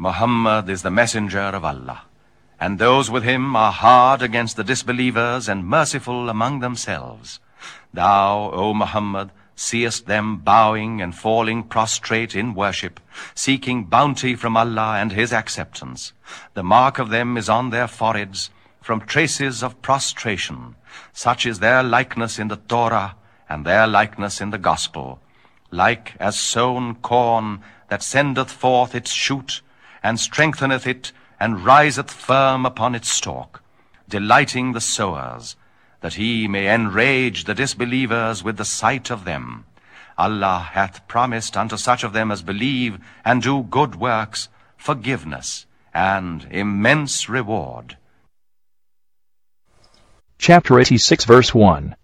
Muhammad is the messenger of Allah, and those with him are hard against the disbelievers and merciful among themselves. Thou, O Muhammad, seest them bowing and falling prostrate in worship, seeking bounty from Allah and His acceptance. The mark of them is on their foreheads, from traces of prostration. Such is their likeness in the Torah, and their likeness in the Gospel, like as sown corn that sendeth forth its shoot, and strengtheneth it, and riseth firm upon its stalk, delighting the sowers, that he may enrage the disbelievers with the sight of them. Allah hath promised unto such of them as believe and do good works forgiveness and immense reward. Chapter 86, verse 1.